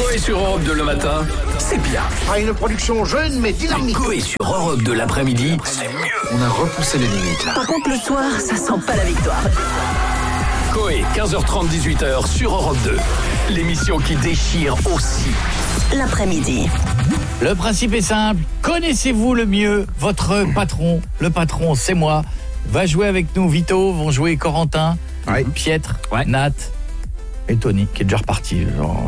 Coé sur Europe 2 le matin, c'est bien. Une production jeune mais dynamique. Coé sur Europe 2 l'après-midi, c'est mieux. On a repoussé les limites là. Par contre, le soir, ça sent pas la victoire. Coé, 15h30, 18h sur Europe 2. L'émission qui déchire aussi. L'après-midi. Le principe est simple. Connaissez-vous le mieux votre patron? Le patron, c'est moi. Va jouer avec nous Vito, vont jouer Corentin, Pietre, Nat et Tony, qui est déjà reparti.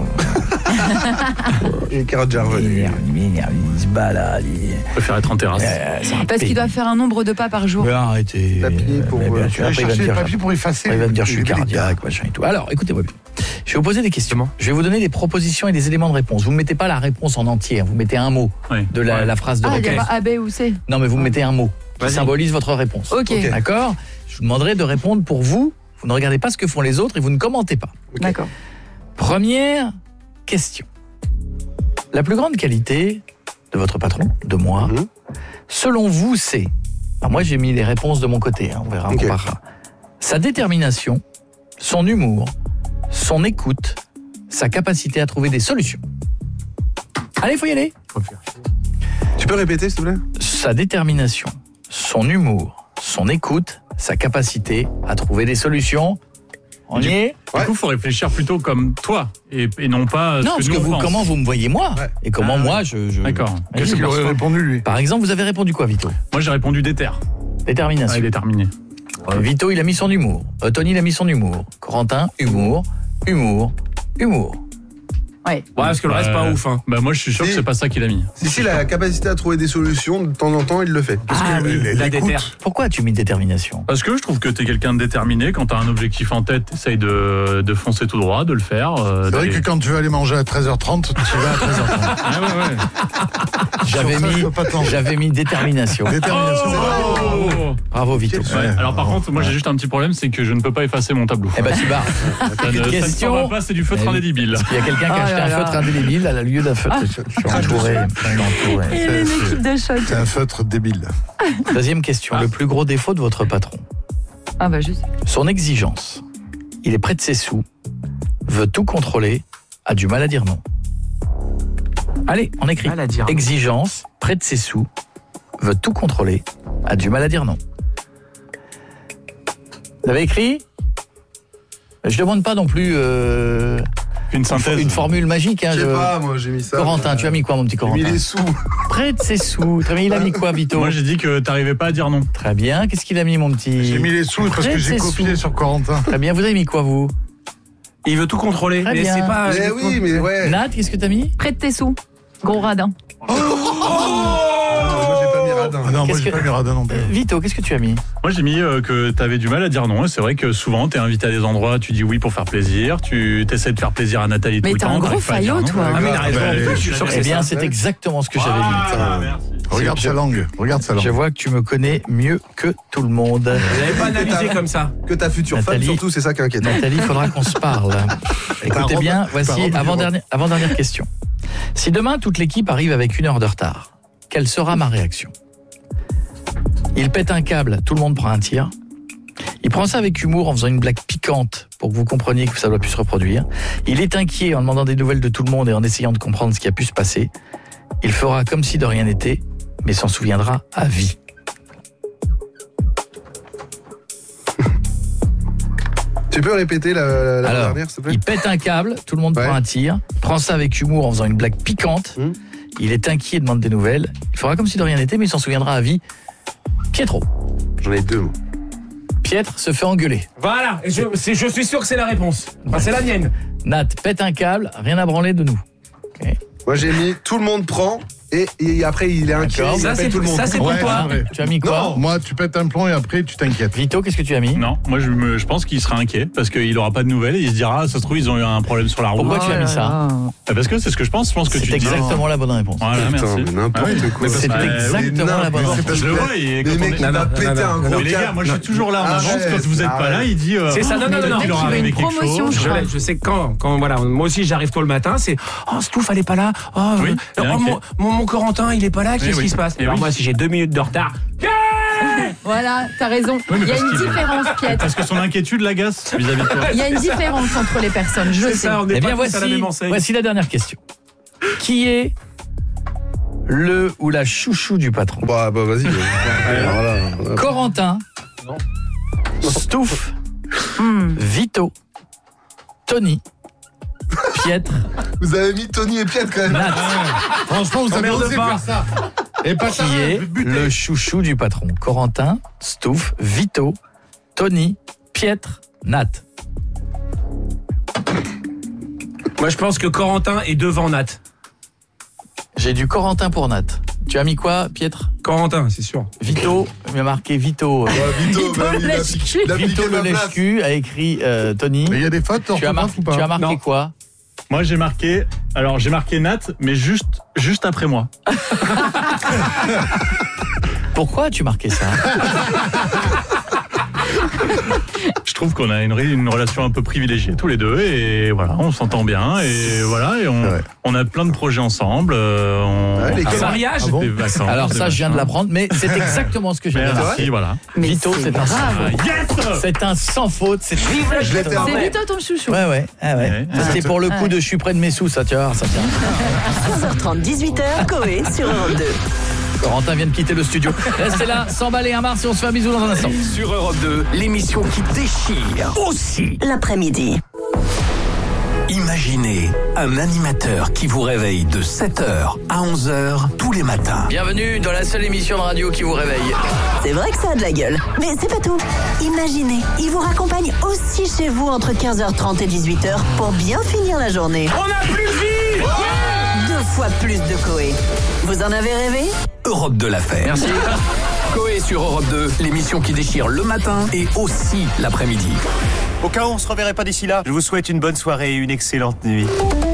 Et qui est déjà revenu. Il se balade. Il préfère être en terrasse. Parce qu'il doit faire un nombre de pas par jour. Mais arrêtez. Papier pour chercher les papiers pour effacer. Il va me dire je suis cardiaque, machin et tout. Alors, écoutez-moi bien. Je vais vous poser des questions. Je vais vous donner des propositions et des éléments de réponse. Vous ne mettez pas la réponse en entier. Vous mettez un mot de la phrase de il y réponse. a pas A, B ou C. Non, mais vous mettez un mot qui symbolise votre réponse. Ok. D'accord? Je vous demanderai de répondre pour vous. Vous ne regardez pas ce que font les autres et vous ne commentez pas. D'accord. Première question. La plus grande qualité de votre patron, de moi, selon vous, c'est... Alors moi, j'ai mis les réponses de mon côté, on verra, on comparera. Sa détermination, son humour, son écoute, sa capacité à trouver des solutions. Allez, il faut y aller. Tu peux répéter, s'il te plaît? Sa détermination, son humour, son écoute, sa capacité à trouver des solutions. On y est? Du coup, il faut réfléchir plutôt comme toi et non pas non, parce que vous, comment vous me voyez moi et comment moi je... D'accord. Qu'est-ce qu'il aurait répondu lui? Par exemple, vous avez répondu quoi, Vito? Moi, j'ai répondu déter. Détermination. Déterminé. Vito, il a mis son humour. Tony, il a mis son humour. Corentin, humour. Ouais. Parce que le reste, pas ouf. Bah, moi, je suis sûr que c'est pas ça qu'il a mis. Si, la capacité à trouver des solutions, de temps en temps, il le fait. Parce que la l'écoute. déter. Pourquoi as-tu mis détermination? Parce que je trouve que t'es quelqu'un de déterminé. Quand t'as un objectif en tête, t'essayes de foncer tout droit, de le faire. C'est vrai que quand tu veux aller manger à 13h30, tu vas à 13h30. J'avais mis détermination. Bravo, Vito. Alors, par contre, moi, j'ai juste un petit problème, c'est que je ne peux pas effacer mon tableau. Eh ben, tu barres. Ça ne va pas, c'est du feutre indélébile. Il y a quelqu'un qui a acheté un feutre indélébile à la lieu d'un feutre. Je suis entouré. Et une équipe de choc. C'est un feutre débile. Deuxième question. Le plus gros défaut de votre patron? Juste. Son exigence. Il est près de ses sous, veut tout contrôler, a du mal à dire non. Allez, on écrit. Mal à dire non. Exigence, près de ses sous, veut tout contrôler, a du mal à dire non. Vous avez écrit? Je demande pas non plus Une synthèse. une formule magique. Je sais pas, moi, j'ai mis ça. Corentin, tu as mis quoi, mon petit J'ai mis Corentin? les sous. Près de ses sous. Très bien, il a mis quoi, Vito? Moi, j'ai dit que t'arrivais pas à dire non. Très bien, qu'est-ce qu'il a mis, mon petit? J'ai mis les sous parce que j'ai copié sur Corentin. Très bien, vous avez mis quoi, vous? Il veut tout contrôler. Très Mais bien. c'est pas. Mais oui, mais ouais. Nat, qu'est-ce que t'as mis? Près de tes sous. Gros radin. Moi, j'ai pas mis radin. Ah non, moi Qu'est-ce j'ai que- pas mis radin non plus. Vito, qu'est-ce que tu as mis? Moi, j'ai mis que t'avais du mal à dire non. Et c'est vrai que souvent, t'es invité à des endroits, tu dis oui pour faire plaisir, tu t'essaies de faire plaisir à Nathalie tout Mais le t'es temps. un gros t'arrives pas à dire faillot, non. toi. Ah, mais il a raison. Je suis sûr que Eh c'est bien, ça. c'est exactement ce que j'avais mis. Merci. Regarde sa langue. Je vois que tu me connais mieux que tout le monde. Vous n'avez pas analysé comme ça. Que ta future femme, Nathalie. surtout, c'est ça qui inquiète. Nathalie, il faudra qu'on se parle. Écoutez bien, voici avant-dernière question. Si demain, toute l'équipe arrive avec 1 heure de retard, quelle sera ma réaction? Il pète un câble, tout le monde prend un tir. Il prend ça avec humour en faisant une blague piquante pour que vous compreniez que ça doit plus se reproduire. Il est inquiet en demandant des nouvelles de tout le monde et en essayant de comprendre ce qui a pu se passer. Il fera comme si de rien n'était, mais s'en souviendra à vie. Tu peux répéter la Alors, dernière, s'il te plaît? il pète un câble, tout le monde prend un tir, prend ça avec humour en faisant une blague piquante. Il est inquiet, demande des nouvelles. Il fera comme si de rien n'était, mais il s'en souviendra à vie. Pietro. J'en ai deux, moi. Pietre se fait engueuler. Voilà. Je suis sûr que c'est la réponse. Enfin, c'est la mienne. Nat pète un câble, rien à branler de nous. Okay. Moi, j'ai mis tout le monde prend et après, il est inquiet. D'accord. Il Ça, appelle c'est tout le monde. ça, c'est pour Ouais, toi. c'est vrai. Tu as mis quoi? Non. Moi, tu pètes un plomb et après, tu t'inquiètes. Vito, qu'est-ce que tu as mis? Non, moi je pense qu'il sera inquiet parce qu'il aura pas de nouvelles et il se dira ça se trouve ils ont eu un problème sur la route. Pourquoi tu as mis ça? Parce que c'est ce que je pense que C'est tu dis. exactement la bonne réponse. Voilà, Putain, merci. mais n'importe quoi. C'est exactement la bonne réponse. Je le vois et Les quand on mecs, est- il va péter un gros Mais les gars, moi je suis toujours là en avance Arrête, quand vous êtes pas là, il dit C'est ça, non, il leur il veut arrive une quelque promotion, chose. Je sais que quand voilà, moi aussi j'arrive tôt le matin, c'est Stouff elle est pas là. Oui, il est inquiet. Mon Corentin il est pas là, qu'est-ce oui. qui se passe? Et Alors oui. moi si j'ai 2 minutes de retard, Voilà, t'as raison. Oui, mais Il y a parce une qu'il- différence, Piet. Parce que son inquiétude l'agace vis-à-vis de toi. Il y a une différence entre les personnes, je C'est sais. ça, on n'est Eh pas bien, tous à la même enseigne. voici la dernière question. Qui est le ou la chouchou du patron? Bah, vas-y. Voilà. Corentin, Stouff, Vito, Tony, Pietre, Vous avez mis Tony et Piet quand même. Nat. Franchement, vous avez Emmerde osé pas. faire ça. Et pas Qui est le chouchou du patron? Corentin, Stouff, Vito, Tony, Pietre, Nat. Moi, je pense que Corentin est devant Nat. J'ai du Corentin pour Nat. Tu as mis quoi, Pietre? Corentin, c'est sûr. Vito, il m'a marqué Vito. Vito, bah, il a lèche-cul. il a piqué Vito le ma place. lèche-cul a écrit Tony. Mais il y a des fautes Tu as marqué, orthographe ou pas? Non. quoi? Moi, j'ai marqué Nat, mais juste après moi. Pourquoi as-tu marqué ça? Je trouve qu'on a une relation un peu privilégiée tous les deux et voilà, on s'entend bien et voilà, et Ouais. on a plein de projets ensemble. Ouais, les Un gars. mariage. Ah bon Des vacances, Alors des ça, je viens de machins. l'apprendre, mais c'est exactement ce que j'ai dit. Merci, voilà. Mais Vito, c'est un grave. Yes. C'est un sans faute. C'est Je l'étais C'est après. Vito ton chouchou. Ouais. Ouais. C'était pour le coup de je suis près de mes sous, ça tient, ça tient. 15h30, 18h, Coé sur Europe 2. Corentin vient de quitter le studio. Restez là, s'emballer un mars et on se fait un bisou dans un instant. Sur Europe 2, l'émission qui déchire aussi. L'après-midi. Imaginez un animateur qui vous réveille de 7h à 11h tous les matins. Bienvenue dans la seule émission de radio qui vous réveille. C'est vrai que ça a de la gueule. Mais c'est pas tout. Imaginez, il vous raccompagne aussi chez vous entre 15h30 et 18h pour bien finir la journée. On a plus de vie. 2 fois plus de Coé. Vous en avez rêvé? Europe 2 l'a fait. Merci. Coé sur Europe 2, l'émission qui déchire le matin et aussi l'après-midi. Au cas où on se reverrait pas d'ici là, je vous souhaite une bonne soirée et une excellente nuit.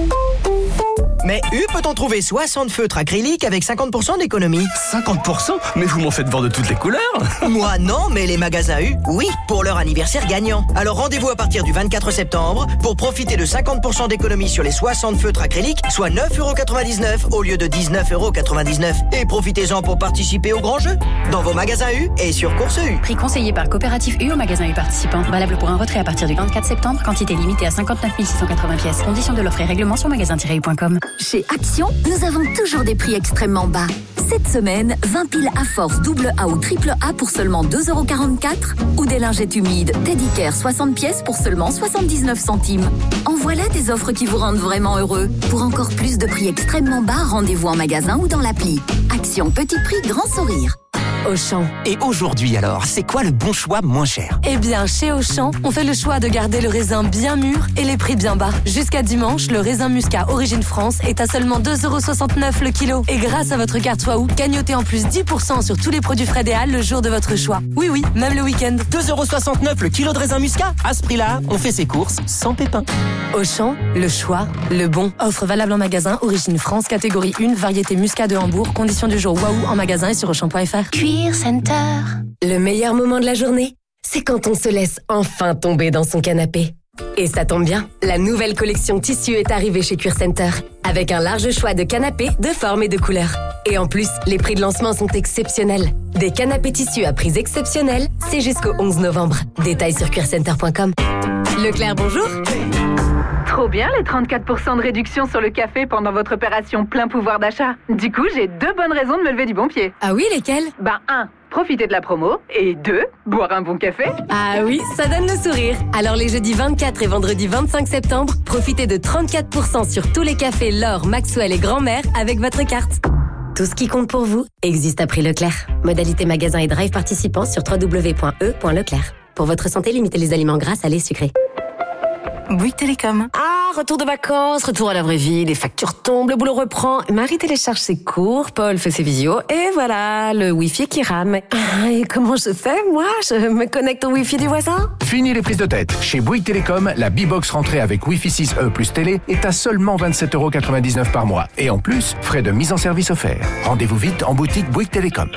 Mais peut-on trouver 60 feutres acryliques avec 50% d'économie? 50%? Mais vous m'en faites voir de toutes les couleurs. Moi non, mais les magasins U, oui, pour leur anniversaire gagnant. Alors rendez-vous à partir du 24 septembre pour profiter de 50% d'économie sur les 60 feutres acryliques, soit 9,99€ au lieu de 19,99€. Et profitez-en pour participer au grand jeu dans vos magasins U et sur Course U. Prix conseillé par Coopérative U au magasin U participant. Valable pour un retrait à partir du 24 septembre. Quantité limitée à 59 680 pièces. Conditions de l'offre et règlement sur magasin-u.com. Chez Action, nous avons toujours des prix extrêmement bas. Cette semaine, 20 piles à force double A ou triple A pour seulement 2,44€ ou des lingettes humides Teddy Care 60 pièces pour seulement 79 centimes. En voilà des offres qui vous rendent vraiment heureux. Pour encore plus de prix extrêmement bas, rendez-vous en magasin ou dans l'appli. Action, petit prix, grand sourire. Auchan. Et aujourd'hui alors, c'est quoi le bon choix moins cher? Eh bien, chez Auchan, on fait le choix de garder le raisin bien mûr et les prix bien bas. Jusqu'à dimanche, le raisin muscat Origine France est à seulement 2,69€ le kilo. Et grâce à votre carte Waouh, gagnotez en plus 10% sur tous les produits frais des Halles le jour de votre choix. Oui, même le week-end. 2,69€ le kilo de raisin muscat? À ce prix-là, on fait ses courses sans pépin. Auchan, le choix, le bon. Offre valable en magasin Origine France, catégorie 1, variété muscat de Hambourg. Conditions du jour Waouh en magasin et sur Auchan.fr. Cuir Center. Le meilleur moment de la journée, c'est quand on se laisse enfin tomber dans son canapé. Et ça tombe bien, la nouvelle collection tissu est arrivée chez Cuir Center, avec un large choix de canapés de formes et de couleurs. Et en plus, les prix de lancement sont exceptionnels. Des canapés tissus à prix exceptionnels, c'est jusqu'au 11 novembre. Détails sur cuircenter.com. Leclerc, bonjour. Trop bien les 34% de réduction sur le café pendant votre opération plein pouvoir d'achat. Du coup, j'ai 2 bonnes raisons de me lever du bon pied. Ah oui, lesquelles? 1. Profiter de la promo. Et 2. Boire un bon café. Ah oui, ça donne le sourire. Alors les jeudis 24 et vendredi 25 septembre, profitez de 34% sur tous les cafés L'Or, Maxwell et Grand-Mère avec votre carte. Tout ce qui compte pour vous existe à prix Leclerc. Modalité magasin et drive participants sur www.e.leclerc. Pour votre santé, limitez les aliments gras, salés, sucrés. Bouygues Télécom. Ah, retour de vacances, retour à la vraie vie, les factures tombent, le boulot reprend. Marie télécharge ses cours, Paul fait ses visios, et voilà, le Wi-Fi qui rame. Ah, et comment je fais, moi? Je me connecte au Wi-Fi du voisin? Fini les prises de tête. Chez Bouygues Télécom, la B-Box rentrée avec Wi-Fi 6E plus télé est à seulement 27,99€ par mois. Et en plus, frais de mise en service offerts. Rendez-vous vite en boutique Bouygues Télécom.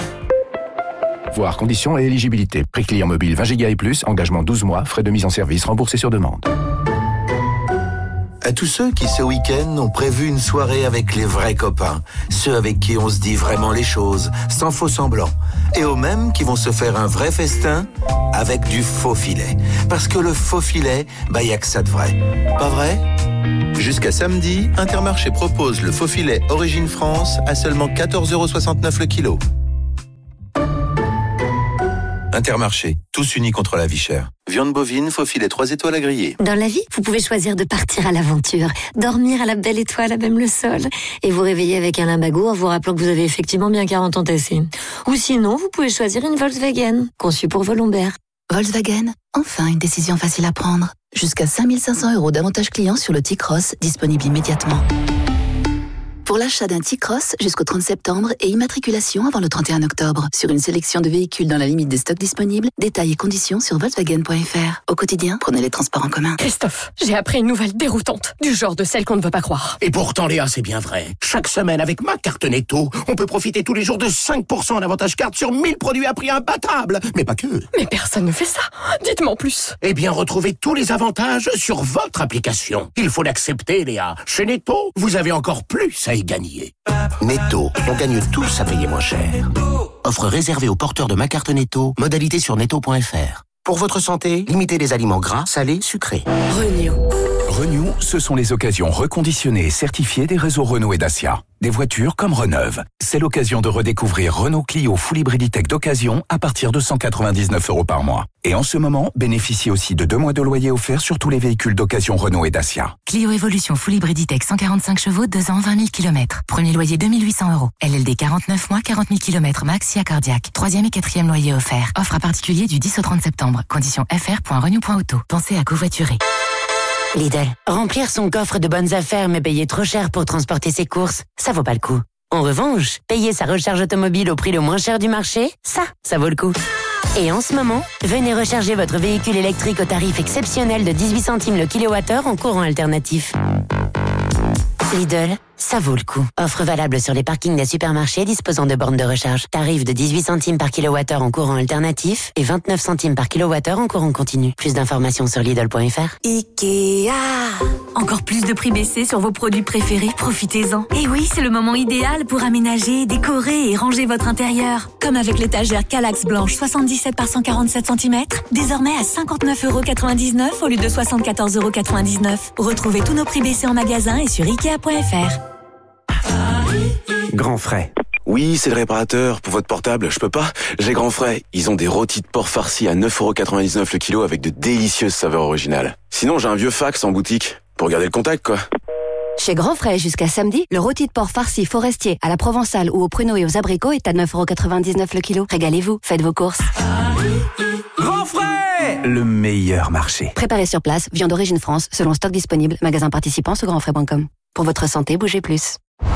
Voir conditions et éligibilité. Prix client mobile 20 Go et plus, engagement 12 mois, frais de mise en service remboursés sur demande. À tous ceux qui, ce week-end, ont prévu une soirée avec les vrais copains, ceux avec qui on se dit vraiment les choses, sans faux semblant, et aux mêmes qui vont se faire un vrai festin avec du faux filet. Parce que le faux filet, y a que ça de vrai. Pas vrai ? Jusqu'à samedi, Intermarché propose le faux filet Origine France à seulement 14,69 € le kilo. Intermarché, tous unis contre la vie chère. Viande bovine, faux filet 3 étoiles à griller. Dans la vie, vous pouvez choisir de partir à l'aventure, dormir à la belle étoile à même le sol, et vous réveiller avec un limbago en vous rappelant que vous avez effectivement bien 40 ans tassés. Ou sinon, vous pouvez choisir une Volkswagen, conçue pour vos lombaires. Volkswagen, enfin une décision facile à prendre. Jusqu'à 5 500 € d'avantages clients sur le T-Cross, disponible immédiatement. Pour l'achat d'un T-Cross jusqu'au 30 septembre et immatriculation avant le 31 octobre. Sur une sélection de véhicules dans la limite des stocks disponibles, détails et conditions sur Volkswagen.fr. Au quotidien, prenez les transports en commun. Christophe, j'ai appris une nouvelle déroutante, du genre de celle qu'on ne veut pas croire. Et pourtant, Léa, c'est bien vrai. Chaque semaine, avec ma carte Netto, on peut profiter tous les jours de 5% d'avantage carte sur 1000 produits à prix imbattable. Mais pas que. Mais personne ne fait ça. Dites-moi en plus. Eh bien, retrouvez tous les avantages sur votre application. Il faut l'accepter, Léa. Chez Netto, vous avez encore plus à y gagner. Netto, on gagne tous à payer moins cher. Offre réservée aux porteurs de ma carte Netto. Modalité sur netto.fr. Pour votre santé, limitez les aliments gras, salés, sucrés. Renew, ce sont les occasions reconditionnées et certifiées des réseaux Renault et Dacia. Des voitures comme Reneuve. C'est l'occasion de redécouvrir Renault Clio Full Hybrid Tech d'occasion à partir de 199 € par mois. Et en ce moment, bénéficiez aussi de 2 mois de loyer offert sur tous les véhicules d'occasion Renault et Dacia. Clio Evolution Full Hybrid Tech 145 chevaux, 2 ans, 20 000 km. Premier loyer 2 800 €. LLD 49 mois, 40 000 km max, SIA cardiaque. 3e et 4e loyer offert. Offre à particulier du 10 au 30 septembre. Conditions fr.renew.auto. Pensez à covoiturer. Lidl, remplir son coffre de bonnes affaires mais payer trop cher pour transporter ses courses, ça vaut pas le coup. En revanche, payer sa recharge automobile au prix le moins cher du marché, ça vaut le coup. Et en ce moment, venez recharger votre véhicule électrique au tarif exceptionnel de 18 centimes le kilowattheure en courant alternatif. Lidl, ça vaut le coup. Offre valable sur les parkings des supermarchés disposant de bornes de recharge. Tarif de 18 centimes par kilowattheure en courant alternatif et 29 centimes par kilowattheure en courant continu. Plus d'informations sur Lidl.fr. Ikea. Encore plus de prix baissés sur vos produits préférés, profitez-en. Et oui, c'est le moment idéal pour aménager, décorer et ranger votre intérieur. Comme avec l'étagère Kallax blanche 77 par 147 cm, désormais à 59,99 € au lieu de 74,99 €. Retrouvez tous nos prix baissés en magasin et sur Ikea.fr. Grand Frais. Oui, c'est le réparateur. Pour votre portable, je peux pas. J'ai Grand Frais. Ils ont des rôtis de porc farcis à 9,99 € le kilo avec de délicieuses saveurs originales. Sinon, j'ai un vieux fax en boutique. Pour garder le contact, quoi. Chez Grand Frais, jusqu'à samedi, le rôti de porc farci forestier à la provençale ou aux pruneaux et aux abricots est à 9,99 € le kilo. Régalez-vous, faites vos courses. Grand Frais, le meilleur marché. Préparé sur place, viande d'origine France, selon stock disponible, magasin participant sur grandfrais.com. Pour votre santé, bougez plus.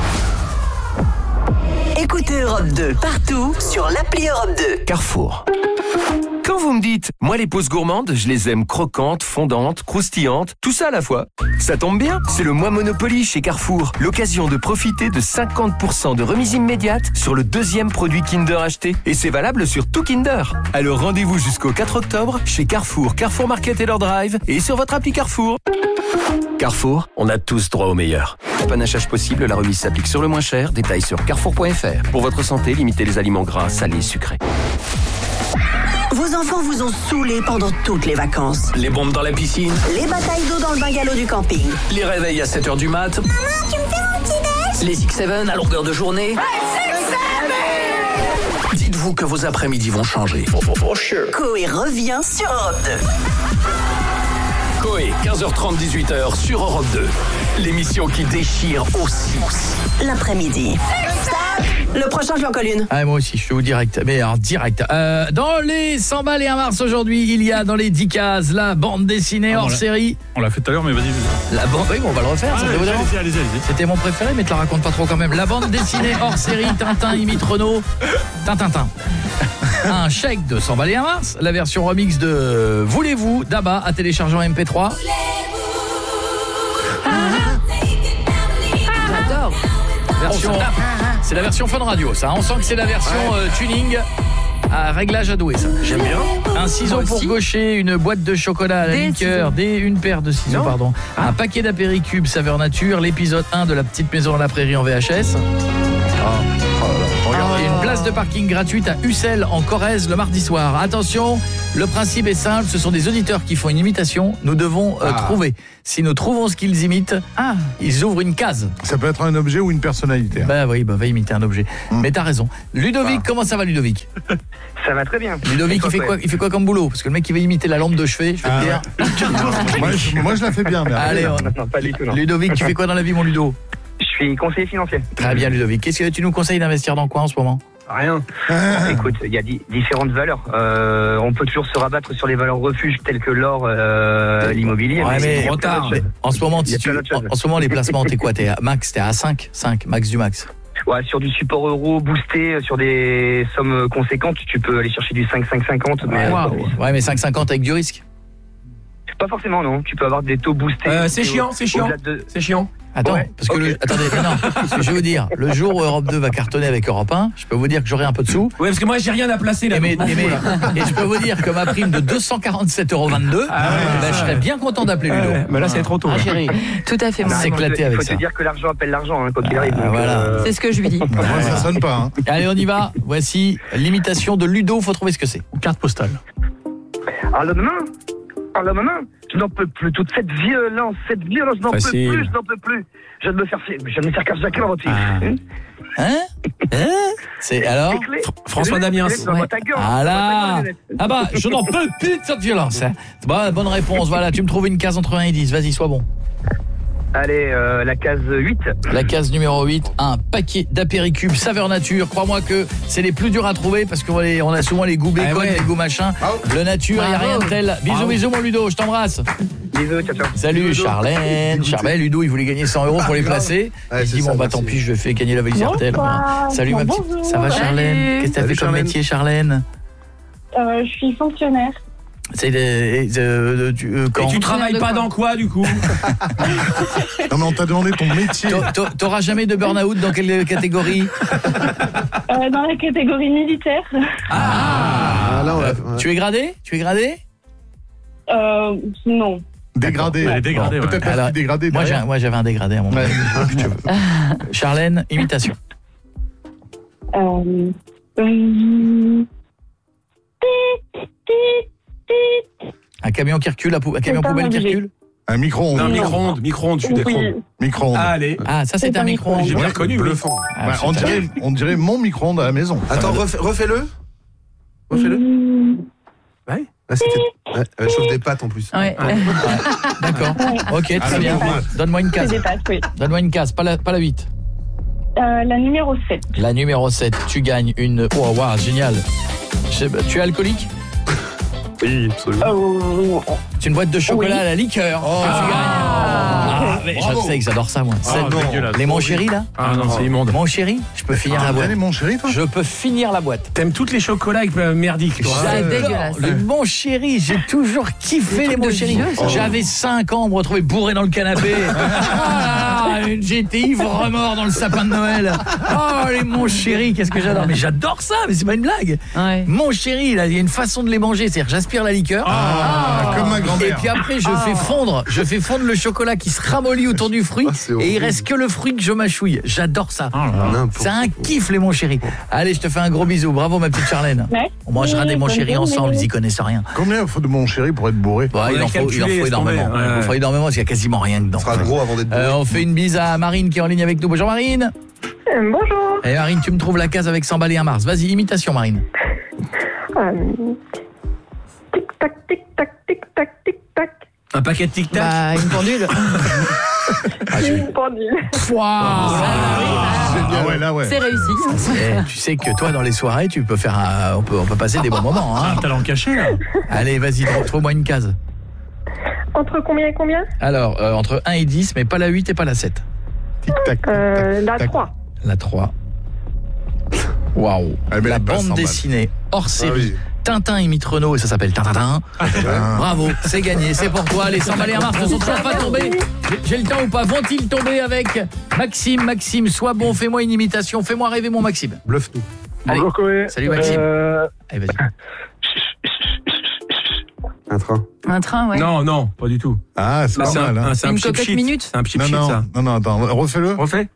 Écoutez Europe 2 partout sur l'appli Europe 2. Carrefour. Quand vous me dites, moi les pauses gourmandes, je les aime croquantes, fondantes, croustillantes, tout ça à la fois. Ça tombe bien, c'est le mois Monopoly chez Carrefour. L'occasion de profiter de 50% de remise immédiate sur le 2e produit Kinder acheté. Et c'est valable sur tout Kinder. Alors rendez-vous jusqu'au 4 octobre chez Carrefour, Carrefour Market et leur drive et sur votre appli Carrefour. Carrefour, on a tous droit au meilleur. Panachage possible, la remise s'applique sur le moins cher. Détails sur carrefour.fr. Pour votre santé, limitez les aliments gras, salés, sucrés. Vos enfants vous ont saoulé pendant toutes les vacances. Les bombes dans la piscine. Les batailles d'eau dans le bungalow du camping. Les réveils à 7h du mat. Maman, tu me fais mon petit déj? Les X7 à longueur de journée. Dites-vous que vos après-midi vont changer. Coé revient sur Europe 2. Coé, 15h30, 18h sur Europe 2. L'émission qui déchire aussi. L'après-midi. Le prochain, je lui en colle une. Ah, moi aussi, je suis au direct. Mais alors, direct. Dans les 100 balles et 1 mars aujourd'hui, il y a dans les 10 cases la bande dessinée hors série. On l'a fait tout à l'heure, mais vas-y. La bande, oui, on va le refaire. Allez-y. C'était mon préféré, mais te la raconte pas trop quand même. La bande dessinée hors série, Tintin imite Renault. Tintin. Un chèque de 100 balles et 1 mars. La version remix de Voulez-vous d'Abba à télécharger en MP3. J'adore. C'est la version Fun Radio, ça. On sent que c'est la version tuning. réglage à douer, ça. J'aime bien. Un ciseau pour gaucher, une boîte de chocolat à la liqueur, une paire de ciseaux, pardon. Un paquet d'apéricubes saveur nature, l'épisode 1 de La Petite Maison dans la Prairie en VHS. Et une place de parking gratuite à Ussel en Corrèze le mardi soir. Attention, le principe est simple, ce sont des auditeurs qui font une imitation, nous devons trouver. Si nous trouvons ce qu'ils imitent, ils ouvrent une case. Ça peut être un objet ou une personnalité. Bah oui, va imiter un objet. Mais t'as raison. Ludovic, comment ça va Ludovic? Ça va très bien. Ludovic, il fait quoi comme boulot? Parce que le mec qui va imiter la lampe de chevet, je vais te dire. Moi je la fais bien. Mais allez, non, pas du tout, non. Ludovic, tu fais quoi dans la vie, mon Ludo? Je suis conseiller financier. Très bien, Ludovic. Qu'est-ce que tu nous conseilles d'investir dans quoi en ce moment? Rien. Écoute, il y a différentes valeurs. On peut toujours se rabattre sur les valeurs refuges telles que l'or, l'immobilier. Ouais, mais trop tard. En ce moment, les placements, t'es quoi? T'es à max, t'es à 5, max du max. Ouais, sur du support euro boosté, sur des sommes conséquentes, tu peux aller chercher du 5,50. Ouais, mais 5,50 avec du risque. Pas forcément, non. Tu peux avoir des taux boostés. C'est chiant. C'est chiant. Attends, parce que attendez, non, parce que je vais vous dire, le jour où Europe 2 va cartonner avec Europe 1, je peux vous dire que j'aurai un peu de sous. Ouais, parce que moi j'ai rien à placer là. Et je peux vous dire que ma prime de 247,22 €, je serais bien content d'appeler Ludo. Mais là c'est trop tôt. Chérie. Tout à fait. S'éclater avec ça. Faut te dire que l'argent appelle l'argent quand il arrive. Voilà. C'est ce que je lui dis. Moi ça sonne pas. Allez, on y va. Voici l'imitation de Ludo. Faut trouver ce que c'est. Carte postale. Alors maman, je n'en peux plus. Toute cette violence, je n'en peux plus. Je viens de me faire carjacker dans votre fille. C'est alors François Damiens. Ah là. Ah bah, je n'en peux plus de cette violence. Bonne réponse. Voilà, tu me trouves une case entre 1 et 10. Vas-y, sois bon. Allez, la case 8. La case numéro 8, un paquet d'apéricubes saveur nature. Crois-moi que c'est les plus durs à trouver parce qu'on a souvent les goûts bacon, les goûts machin. Le nature, il n'y a rien de tel. Bisous mon Ludo, je t'embrasse. Bisous, ciao. Salut Charlène. Ludo, il voulait gagner 100 € pour les placer. Il dit tant pis, je vais faire gagner la valise RTL. Salut ma petite. Ça va Charlène? Qu'est-ce que t'as fait comme métier Charlène? Je suis fonctionnaire. C'est Et tu travailles pas dans quoi du coup? Non mais on t'a demandé ton métier. T'auras jamais de burn-out dans quelle catégorie? Dans la catégorie militaire. Tu es gradé? Non. Dégradé. Peut-être alors, dégradé. Moi j'avais un dégradé à mon moment. Charlène, imitation. Un camion qui recule, un camion poubelle qui recule. Un micro-ondes. Non, micro-ondes, je suis d'accord. Micro-ondes. Allez. Ça c'est un micro-ondes. J'ai bien reconnu. Bluffant. On dirait mon micro-ondes à la maison. Attends, refais-le. Ouais. Chauffe des pâtes en plus. Ouais. D'accord. Ok, très bien. Donne-moi une case. Donne-moi une case, pas la 8. La numéro 7. La numéro 7, tu gagnes une... Oh, wow, génial. Tu es alcoolique? Oui, absolument. C'est une boîte de chocolat à la liqueur. Tu gagnes. Mais je sais que j'adore ça, moi. Les mon chéri, là? Non, c'est immonde. Mon chéri, je peux finir la boîte. Mon chéri, toi? Je peux finir la boîte. T'aimes toutes les chocolats avec merdique, toi? C'est dégueulasse. Le mon chéri, j'ai toujours kiffé les mon chéri. J'avais 5 ans, me retrouver bourré dans le canapé. J'ai été ivre-mort dans le sapin de Noël. Oh, les mon chéri, qu'est-ce que j'adore. Mais j'adore ça, mais c'est pas une blague. Mon chéri, il y a une façon de les manger, c'est-à-dire j'aspire la liqueur. Comme ma grand-mère. Et puis après, je fais fondre le chocolat qui se ramollit autour du fruit et il reste que le fruit que je mâchouille. J'adore ça. C'est un kiff, les mon chéri. Allez, je te fais un gros bisou. Bravo, ma petite Charlène. On mangera des mon chéri ensemble, ils y connaissent rien. Combien il faut de mon chéri pour être bourré? Il en faut énormément. Il en faut énormément parce qu'il y a quasiment rien dedans. Ça sera gros avant d'être bourré. On fait une bise à Marine qui est en ligne avec nous. Bonjour Marine. Bonjour. Et Marine, tu me trouves la case avec 100 balais 1 mars. Vas-y, imitation Marine. Tic-tac, tic-tac, tic-tac, tic-tac. Un paquet de tic-tac. Une pendule. Une pendule. C'est réussi. Tu sais que toi, dans les soirées, tu peux faire on peut passer des bons moments. Un talent caché, là. Allez, vas-y, trouve-moi une case. Entre combien et combien? Alors, entre 1 et 10, mais pas la 8 et pas la 7. Tic-tac. La 3. La 3. Waouh. La bande dessinée hors série. Tintin imite Renault et ça s'appelle Tintin. Bravo, c'est gagné, c'est pour toi. Les 100 balais à Mars ne sont toujours pas tombés. J'ai le temps ou pas? Vont-ils tomber avec Maxime? Maxime, sois bon, fais-moi une imitation. Fais-moi rêver mon Maxime. Bluffe-nous. Allez. Bonjour Koé. Salut Maxime. Allez, vas-y. Un train. Un train, ouais. Non, pas du tout. Ah, c'est pas mal. Hein. C'est un Une cheap cocotte shit. minute. C'est un cheap shit, Non, ça. non, attends, refais-le. Refais.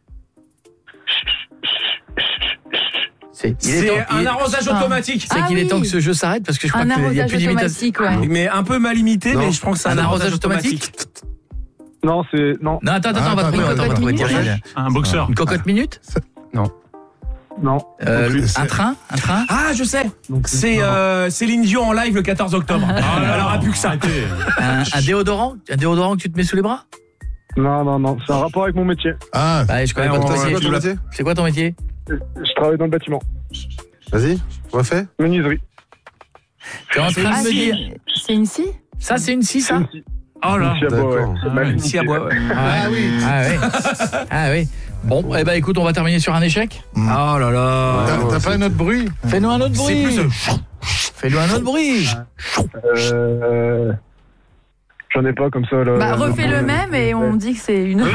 C'est un arrosage automatique. C'est qu'il est temps que ce jeu s'arrête parce que je crois qu'il n'y a plus d'imitation. Ouais. Mais un peu mal imité, mais je pense que c'est un arrosage automatique. Non, c'est. Non. Non, attends, on va trouver. Un boxeur. Une cocotte minute. Non. Un train. Ah, je sais. C'est Céline Dion en live le 14 octobre. Elle aura plus que ça. Un déodorant que tu te mets sous les bras. Non, c'est un rapport avec mon métier. Ah, je connais pas ton métier. C'est quoi ton métier? Je travaille dans le bâtiment. Vas-y, refais. Menuiserie. Tu es en train de me dire. C'est une scie? Ça, c'est une scie, ça? Oh là. Une scie à bois, ouais. Ah oui. Bon, écoute, on va terminer sur un échec. Oh là là. T'as pas un autre bruit? Fais-nous un autre bruit. Fais-nous un autre bruit. J'en ai pas comme ça là. Bah refais le même et on dit que c'est une.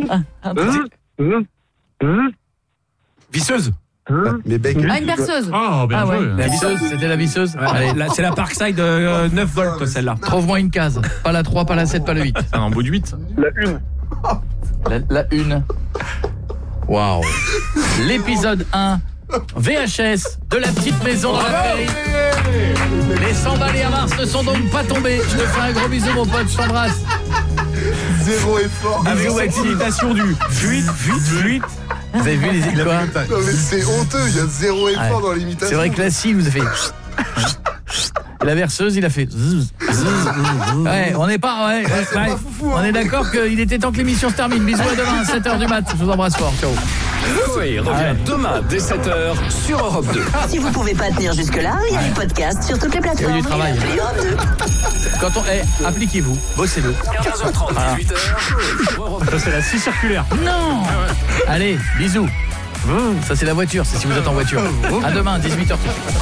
Visseuse. Mais bec. Une berceuse. Oh, bien joué. La visseuse, c'était la visseuse. Allez, c'est la Parkside 9 volts celle-là. Trouve-moi une case. Pas la 3, pas la 7, pas la 8. C'est un embout de 8. La 1. La 1. Waouh. L'épisode 1. VHS de la petite maison dans la prairie. Les 100 balles à Mars ne sont donc pas tombés. Je te fais un gros bisou, mon pote, je t'embrasse. Zéro effort. Avec cette imitation du fuite. Vous avez vu les quoi? Non mais c'est honteux, il y a zéro effort dans l'imitation. C'est vrai que la scie nous a fait. Et la verseuse, il a fait. Ouais, on n'est pas. Ouais, on est d'accord qu'il était temps que l'émission se termine. Bisous à demain, 7h du mat. Je vous embrasse fort. Ciao. Koé revient demain dès 7h sur Europe 2. Si vous pouvez pas tenir jusque-là, il y a les podcasts sur toutes les plateformes. Il y a du travail. Et Europe 2. Quand on appliquez-vous, bossez-le. 15h30, 18h. Ça, c'est la scie circulaire. Non. Allez, bisous. Ça c'est la voiture, c'est si vous êtes en voiture. À demain, 18h.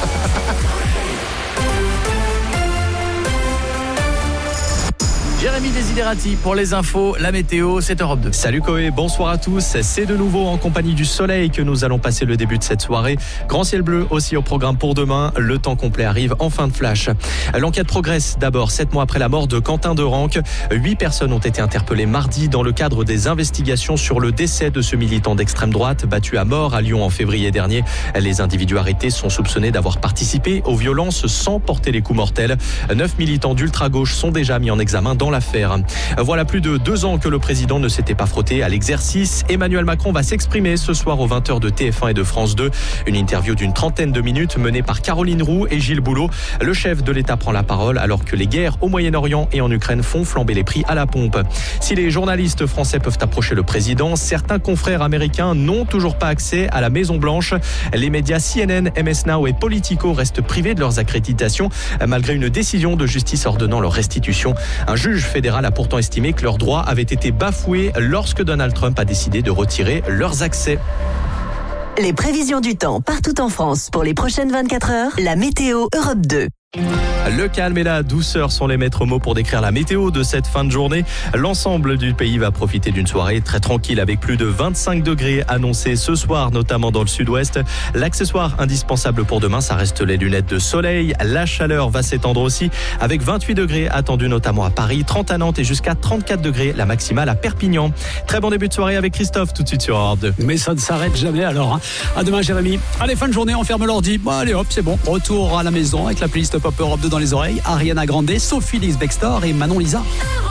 Jérémy Desiderati pour les infos, la météo, c'est Europe 2. Salut Koé, bonsoir à tous. C'est de nouveau en compagnie du soleil que nous allons passer le début de cette soirée. Grand ciel bleu aussi au programme pour demain. Le temps complet arrive en fin de flash. L'enquête progresse d'abord 7 mois après la mort de Quentin Derenque. 8 personnes ont été interpellées mardi dans le cadre des investigations sur le décès de ce militant d'extrême droite battu à mort à Lyon en février dernier. Les individus arrêtés sont soupçonnés d'avoir participé aux violences sans porter les coups mortels. 9 militants d'ultra-gauche sont déjà mis en examen dans l'affaire. Voilà plus de 2 ans que le président ne s'était pas frotté à l'exercice. Emmanuel Macron va s'exprimer ce soir aux 20h de TF1 et de France 2. Une interview d'une trentaine de minutes menée par Caroline Roux et Gilles Boulot. Le chef de l'État prend la parole alors que les guerres au Moyen-Orient et en Ukraine font flamber les prix à la pompe. Si les journalistes français peuvent approcher le président, certains confrères américains n'ont toujours pas accès à la Maison-Blanche. Les médias CNN, MS Now et Politico restent privés de leurs accréditations malgré une décision de justice ordonnant leur restitution. Un juge fédéral a pourtant estimé que leurs droits avaient été bafoués lorsque Donald Trump a décidé de retirer leurs accès. Les prévisions du temps partout en France pour les prochaines 24 heures, la météo Europe 2. Le calme et la douceur sont les maîtres mots pour décrire la météo de cette fin de journée. L'ensemble du pays va profiter d'une soirée très tranquille avec plus de 25 degrés annoncés ce soir, notamment dans le sud-ouest. L'accessoire indispensable pour demain, ça reste les lunettes de soleil. La chaleur va s'étendre aussi avec 28 degrés attendus notamment à Paris, 30 à Nantes et jusqu'à 34 degrés la maximale à Perpignan. Très bon début de soirée avec Christophe tout de suite sur Europe 2. Mais ça ne s'arrête jamais alors. Hein. À demain Jérémy. Allez, fin de journée, on ferme l'ordi. Bon, allez hop, c'est bon. Retour à la maison avec la playlist Pop Europe 2 dans les oreilles. Ariana Grande, Sophie Lisbeth-Bextor et Manon Lisa.